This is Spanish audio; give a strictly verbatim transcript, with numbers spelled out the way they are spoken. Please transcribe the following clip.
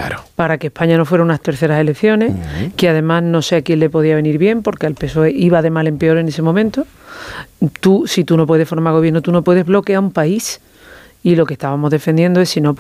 Claro. Para que España no fuera unas terceras elecciones, uh-huh. que además no sé a quién le podía venir bien, porque al P S O E iba de mal en peor en ese momento. Tú, si tú no puedes formar gobierno, tú no puedes bloquear un país. Y lo que estábamos defendiendo es si no